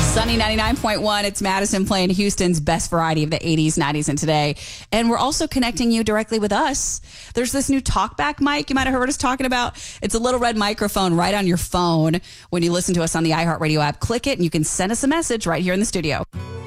Sunny 99.1. It's Madison playing Houston's best variety of the 80s, 90s, and today. And we're also connecting you directly with us. There's this new talkback mic you might have heard us talking about. It's a little red microphone right on your phone. When you listen to us on the iHeartRadio app, click it and you can send us a message right here in the studio.